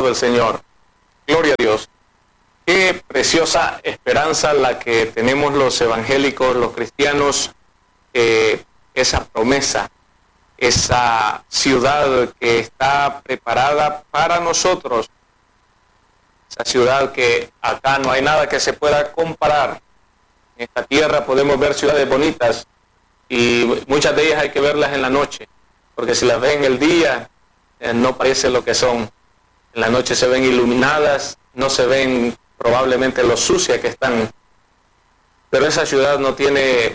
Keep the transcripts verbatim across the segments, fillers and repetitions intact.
lado del Señor. Gloria a Dios. Qué preciosa esperanza la que tenemos los evangélicos, los cristianos, eh, esa promesa, esa ciudad que está preparada para nosotros, esa ciudad que acá no hay nada que se pueda comparar. En esta tierra podemos ver ciudades bonitas y muchas de ellas hay que verlas en la noche, porque si las ven en el día eh, no parece lo que son. En la noche se ven iluminadas, no se ven probablemente lo sucias que están, pero esa ciudad no tiene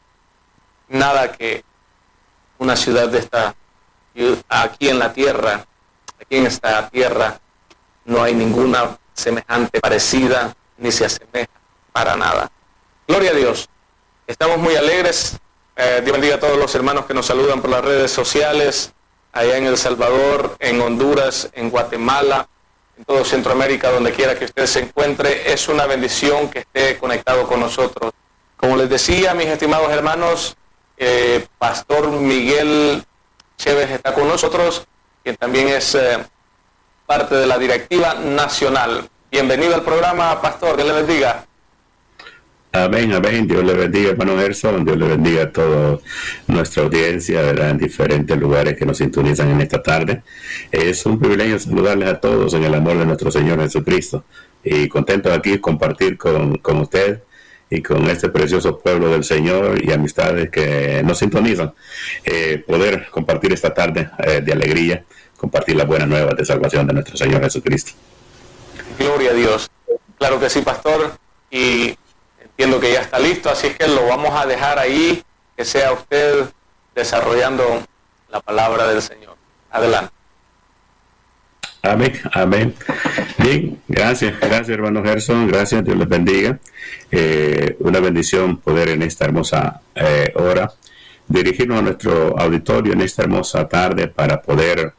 nada que una ciudad de esta, aquí en la tierra, aquí en esta tierra no hay ninguna semejante, parecida, ni se asemeja para nada. Gloria a Dios. Estamos muy alegres. Eh, Dios bendiga a todos los hermanos que nos saludan por las redes sociales, allá en El Salvador, en Honduras, en Guatemala, en todo Centroamérica, donde quiera que usted se encuentre. Es una bendición que esté conectado con nosotros. Como les decía, mis estimados hermanos, eh, Pastor Miguel Chévez está con nosotros, quien también es eh, parte de la directiva nacional. Bienvenido al programa, Pastor, que le bendiga. Amén, amén. Dios le bendiga, hermano Gerson. Dios le bendiga a toda nuestra audiencia, ¿verdad?, en diferentes lugares que nos sintonizan en esta tarde. Es un privilegio saludarles a todos en el amor de nuestro Señor Jesucristo. Y contento de aquí compartir con, con usted y con este precioso pueblo del Señor y amistades que nos sintonizan. Eh, poder compartir esta tarde eh, de alegría, compartir las buenas nuevas de salvación de nuestro Señor Jesucristo. Gloria a Dios. Claro que sí, Pastor. Y entiendo que ya está listo, así es que lo vamos a dejar ahí, que sea usted desarrollando la palabra del Señor. Adelante. Amén, amén. Bien, gracias, gracias hermano Gerson, gracias, Dios les bendiga. Eh, una bendición poder en esta hermosa eh, hora dirigirnos a nuestro auditorio en esta hermosa tarde para poder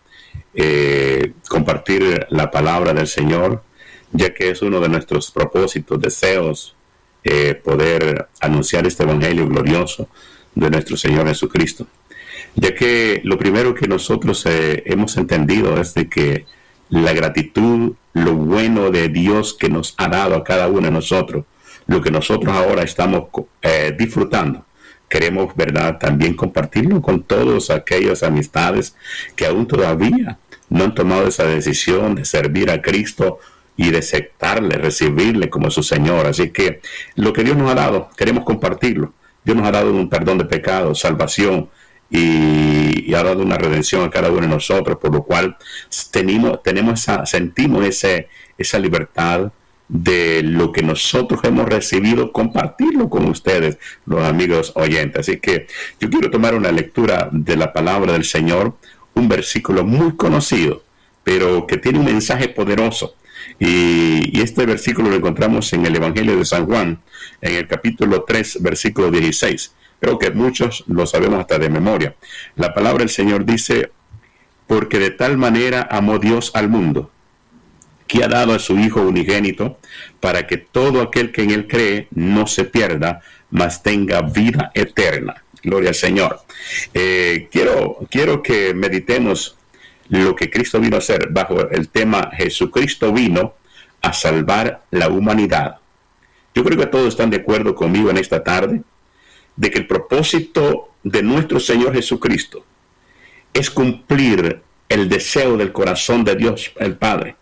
eh, compartir la palabra del Señor, ya que es uno de nuestros propósitos, deseos, Eh, poder anunciar este evangelio glorioso de nuestro Señor Jesucristo, ya que lo primero que nosotros eh, hemos entendido es de que la gratitud, lo bueno de Dios que nos ha dado a cada uno de nosotros, lo que nosotros ahora estamos eh, disfrutando, queremos, verdad, también compartirlo con todas aquellas amistades que aún todavía no han tomado esa decisión de servir a Cristo y de aceptarle, recibirle como su Señor. Así que lo que Dios nos ha dado, queremos compartirlo. Dios nos ha dado un perdón de pecados, salvación, y, y ha dado una redención a cada uno de nosotros, por lo cual tenemos, tenemos esa, sentimos ese, esa libertad de lo que nosotros hemos recibido, compartirlo con ustedes, los amigos oyentes. Así que yo quiero tomar una lectura de la palabra del Señor, un versículo muy conocido, pero que tiene un mensaje poderoso. Y, y este versículo lo encontramos en el Evangelio de San Juan, en el capítulo tres, versículo dieciséis. Creo que muchos lo sabemos hasta de memoria. La palabra del Señor dice: porque de tal manera amó Dios al mundo, que ha dado a su Hijo unigénito, para que todo aquel que en él cree no se pierda, mas tenga vida eterna. Gloria al Señor. Eh, quiero, quiero que meditemos lo que Cristo vino a hacer bajo el tema Jesucristo vino a salvar la humanidad. Yo creo que todos están de acuerdo conmigo en esta tarde de que el propósito de nuestro Señor Jesucristo es cumplir el deseo del corazón de Dios el Padre,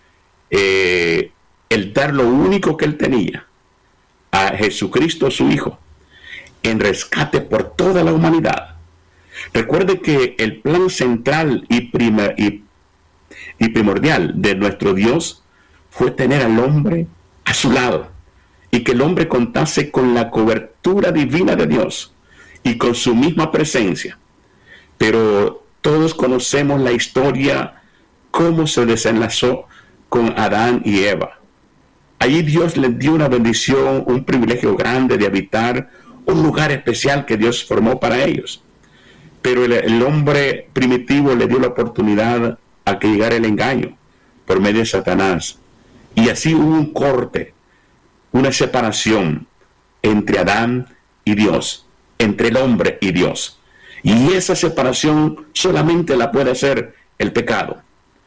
eh, el dar lo único que Él tenía a Jesucristo su Hijo en rescate por toda la humanidad. Recuerde que el plan central y, prima, y, y primordial de nuestro Dios fue tener al hombre a su lado y que el hombre contase con la cobertura divina de Dios y con su misma presencia. Pero todos conocemos la historia, cómo se desenlazó con Adán y Eva. Allí Dios les dio una bendición, un privilegio grande de habitar un lugar especial que Dios formó para ellos. Pero el, el hombre primitivo le dio la oportunidad a que llegara el engaño por medio de Satanás. Y así hubo un corte, una separación entre Adán y Dios, entre el hombre y Dios. Y esa separación solamente la puede hacer el pecado.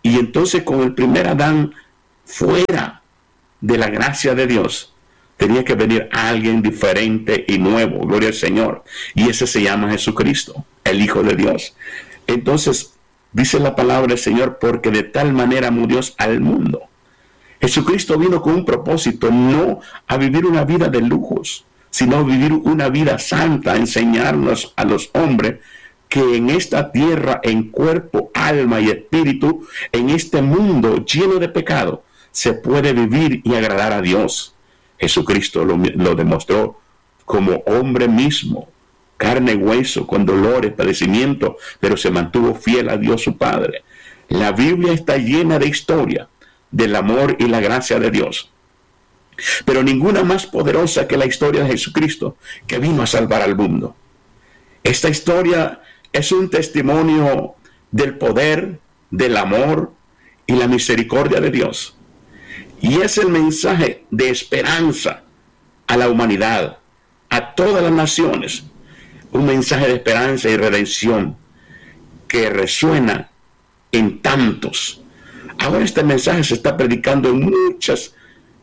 Y entonces con el primer Adán fuera de la gracia de Dios, tenía que venir alguien diferente y nuevo, gloria al Señor. Y ese se llama Jesucristo, el Hijo de Dios. Entonces, dice la palabra del Señor, porque de tal manera amó Dios al mundo. Jesucristo vino con un propósito, no a vivir una vida de lujos, sino a vivir una vida santa, a enseñarnos a los hombres que en esta tierra, en cuerpo, alma y espíritu, en este mundo lleno de pecado, se puede vivir y agradar a Dios. Jesucristo lo, lo demostró como hombre mismo, carne y hueso, con dolores, padecimientos, pero se mantuvo fiel a Dios su Padre. La Biblia está llena de historia del amor y la gracia de Dios, pero ninguna más poderosa que la historia de Jesucristo, que vino a salvar al mundo. Esta historia es un testimonio del poder, del amor y la misericordia de Dios. Y es el mensaje de esperanza a la humanidad, a todas las naciones. Un mensaje de esperanza y redención que resuena en tantos. Ahora este mensaje se está predicando en muchos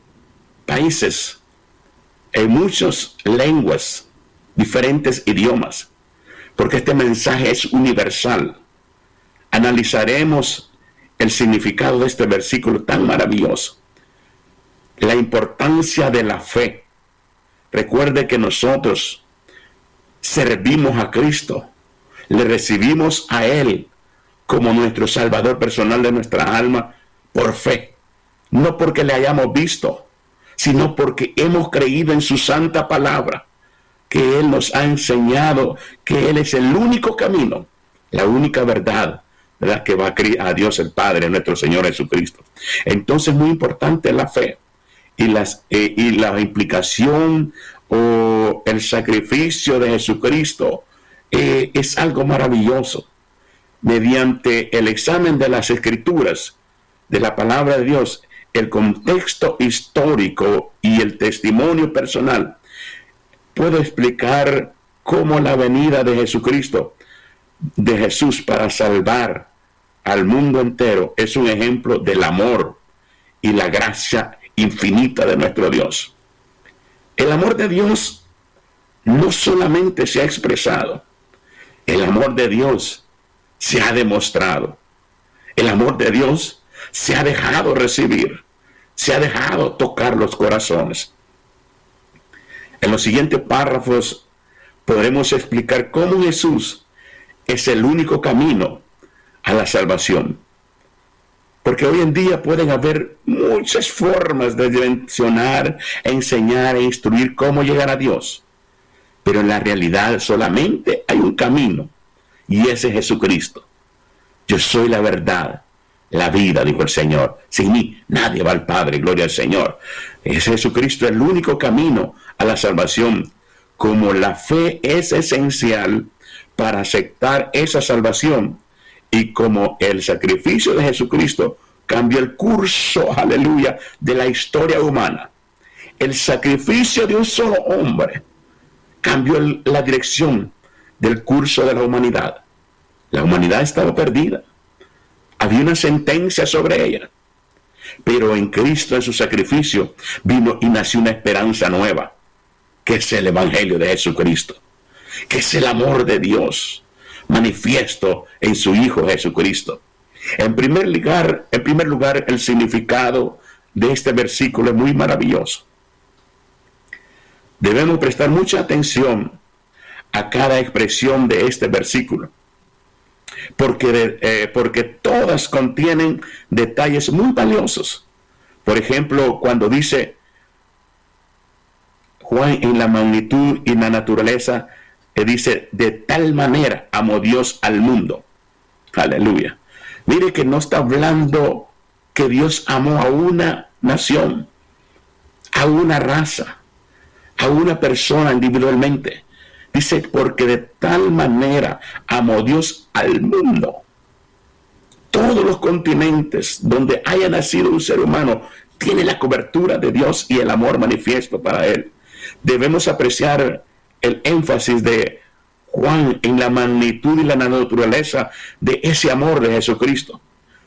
países, en muchas lenguas, diferentes idiomas, porque este mensaje es universal. Analizaremos el significado de este versículo tan maravilloso. La importancia de la fe. Recuerde que nosotros servimos a Cristo, le recibimos a Él como nuestro Salvador personal de nuestra alma por fe, no porque le hayamos visto, sino porque hemos creído en su santa palabra, que Él nos ha enseñado que Él es el único camino, la única verdad, ¿verdad?, que va a, a Dios el Padre, nuestro Señor Jesucristo. Entonces, muy importante la fe y, las, eh, y la implicación o el sacrificio de Jesucristo eh, es algo maravilloso. Mediante el examen de las Escrituras, de la palabra de Dios, el contexto histórico y el testimonio personal, puedo explicar cómo la venida de Jesucristo, de Jesús para salvar al mundo entero, es un ejemplo del amor y la gracia infinita de nuestro Dios. El amor de Dios no solamente se ha expresado, el amor de Dios se ha demostrado. El amor de Dios se ha dejado recibir, se ha dejado tocar los corazones. En los siguientes párrafos podremos explicar cómo Jesús es el único camino a la salvación. Porque hoy en día pueden haber muchas formas de mencionar, enseñar e instruir cómo llegar a Dios. Pero en la realidad solamente hay un camino, y ese es Jesucristo. Yo soy la verdad, la vida, dijo el Señor. Sin mí nadie va al Padre, gloria al Señor. Es Jesucristo el único camino a la salvación. Como la fe es esencial para aceptar esa salvación, y como el sacrificio de Jesucristo cambió el curso, aleluya, de la historia humana, el sacrificio de un solo hombre cambió el, la dirección del curso de la humanidad. La humanidad estaba perdida. Había una sentencia sobre ella. Pero en Cristo, en su sacrificio, vino y nació una esperanza nueva, que es el Evangelio de Jesucristo, que es el amor de Dios manifiesto en su Hijo Jesucristo. En primer lugar, en primer lugar, el significado de este versículo es muy maravilloso. Debemos prestar mucha atención a cada expresión de este versículo, porque, eh, porque todas contienen detalles muy valiosos. Por ejemplo, cuando dice Juan, en la magnitud y la naturaleza, que dice, de tal manera amó Dios al mundo. Aleluya. Mire que no está hablando que Dios amó a una nación, a una raza, a una persona individualmente. Dice, porque de tal manera amó Dios al mundo. Todos los continentes donde haya nacido un ser humano tiene la cobertura de Dios y el amor manifiesto para él. Debemos apreciar el énfasis de Juan en la magnitud y la naturaleza de ese amor de Jesucristo.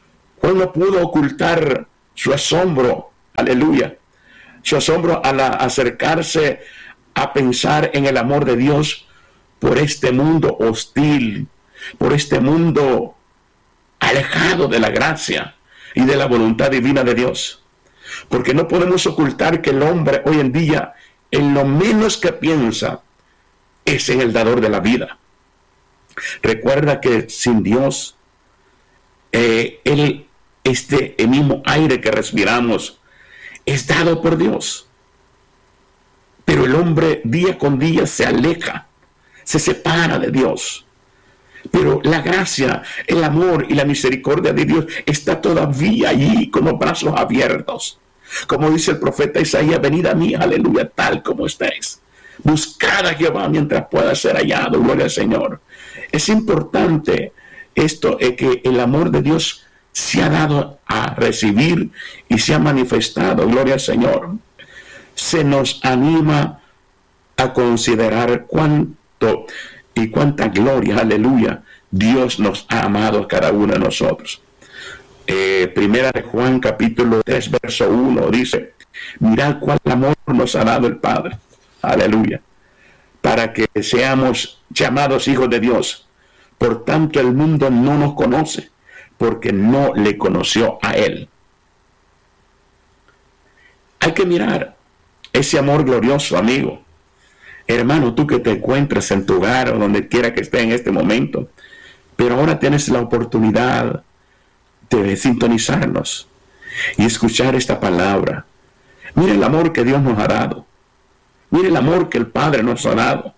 Juan no pudo ocultar su asombro, aleluya, su asombro al acercarse a pensar en el amor de Dios por este mundo hostil, por este mundo alejado de la gracia y de la voluntad divina de Dios. Porque no podemos ocultar que el hombre hoy en día, en lo menos que piensa, es en el dador de la vida. Recuerda que sin Dios, eh, el, este el mismo aire que respiramos es dado por Dios. Pero el hombre día con día se aleja, se separa de Dios. Pero la gracia, el amor y la misericordia de Dios está todavía allí con los brazos abiertos. Como dice el profeta Isaías, venid a mí, aleluya, tal como estáis. Buscad a Jehová mientras pueda ser hallado, gloria al Señor. Es importante esto, es que el amor de Dios se ha dado a recibir y se ha manifestado, gloria al Señor. Se nos anima a considerar cuánto y cuánta gloria, aleluya, Dios nos ha amado a cada uno de nosotros. Eh, primera de Juan capítulo tres verso uno dice: mirad cuál amor nos ha dado el Padre, aleluya, para que seamos llamados hijos de Dios. Por tanto el mundo no nos conoce, porque no le conoció a Él. Hay que mirar ese amor glorioso, amigo. Hermano, tú que te encuentras en tu hogar o donde quiera que esté en este momento, pero ahora tienes la oportunidad de sintonizarnos y escuchar esta palabra. Mira el amor que Dios nos ha dado. Mira el amor que el Padre nos ha dado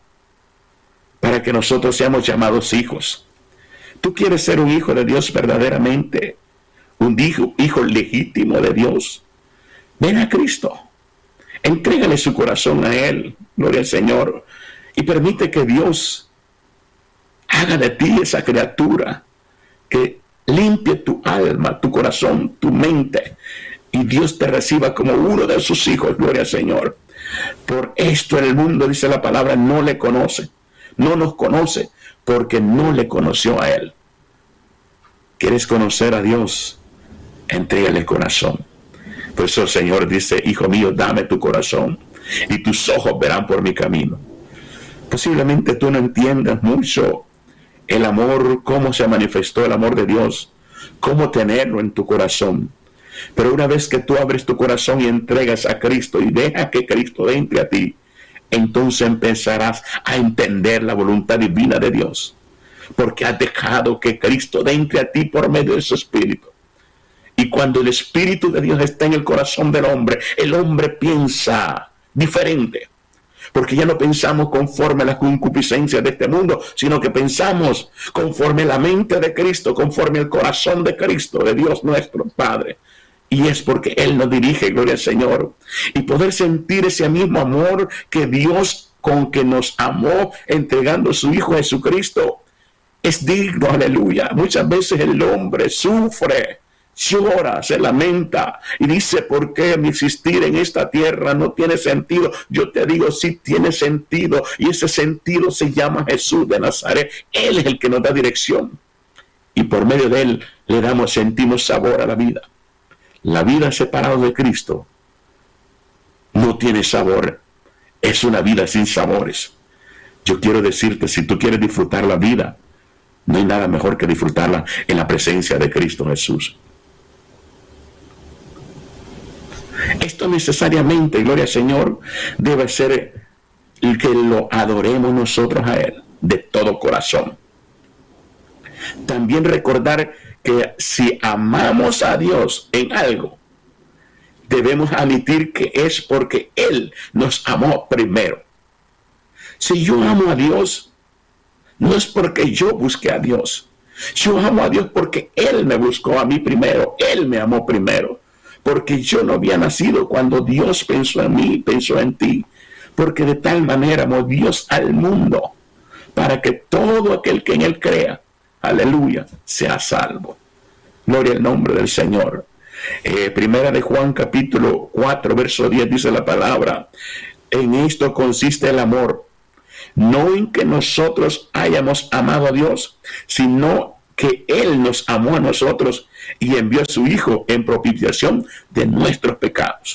para que nosotros seamos llamados hijos. Tú quieres ser un hijo de Dios verdaderamente, un hijo, hijo legítimo de Dios. Ven a Cristo. Entrégale su corazón a Él, gloria al Señor, y permite que Dios haga de ti esa criatura que limpie tu alma, tu corazón, tu mente, y Dios te reciba como uno de sus hijos, gloria al Señor. Por esto el mundo, dice la palabra, no le conoce, no nos conoce, porque no le conoció a Él. ¿Quieres conocer a Dios? Entrégale el corazón. Por eso el Señor dice: hijo mío, dame tu corazón y tus ojos verán por mi camino. Posiblemente tú no entiendas mucho el amor, cómo se manifestó el amor de Dios, cómo tenerlo en tu corazón. Pero una vez que tú abres tu corazón y entregas a Cristo y deja que Cristo entre a ti, entonces empezarás a entender la voluntad divina de Dios, porque has dejado que Cristo entre a ti por medio de su Espíritu. Y cuando el Espíritu de Dios está en el corazón del hombre, el hombre piensa diferente. Porque ya no pensamos conforme a las concupiscencias de este mundo, sino que pensamos conforme a la mente de Cristo, conforme al corazón de Cristo, de Dios nuestro Padre. Y es porque Él nos dirige, gloria al Señor. Y poder sentir ese mismo amor que Dios con que nos amó, entregando a su Hijo Jesucristo, es digno, aleluya. Muchas veces el hombre sufre, llora, se lamenta y dice: ¿por qué mi existir en esta tierra no tiene sentido? Yo te digo, sí tiene sentido, y ese sentido se llama Jesús de Nazaret. Él es el que nos da dirección, y por medio de Él le damos, sentimos sabor a la vida. La vida separada de Cristo no tiene sabor, es una vida sin sabores. Yo quiero decirte, si tú quieres disfrutar la vida, no hay nada mejor que disfrutarla en la presencia de Cristo Jesús. Esto necesariamente, gloria al Señor, debe ser el que lo adoremos nosotros a Él de todo corazón. También recordar que si amamos a Dios en algo, debemos admitir que es porque Él nos amó primero. Si yo amo a Dios, no es porque yo busqué a Dios. Yo amo a Dios porque Él me buscó a mí primero. Él me amó primero. Porque yo no había nacido cuando Dios pensó en mí, pensó en ti. Porque de tal manera amó Dios al mundo, para que todo aquel que en Él crea, aleluya, sea salvo. Gloria al nombre del Señor. Eh, primera de Juan capítulo cuatro, verso diez, dice la palabra: en esto consiste el amor, no en que nosotros hayamos amado a Dios, sino que Él nos amó a nosotros y envió a su Hijo en propiciación de nuestros pecados.